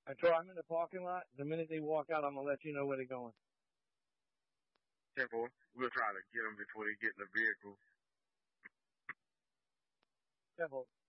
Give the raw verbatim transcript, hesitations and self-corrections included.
I try. I'm in the parking lot. The minute they walk out, I'm gonna let you know where they're going. ten four. We'll try to get them before they get in the vehicle. ten four.